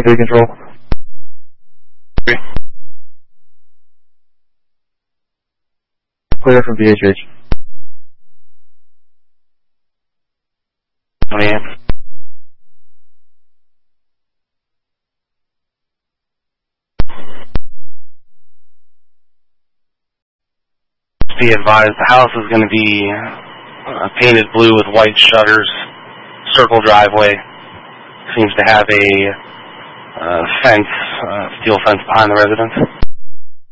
3 control. Clear from BHH. Be advised, the house is going to be painted blue with white shutters, circle driveway. Seems to have a fence, steel fence behind the residence.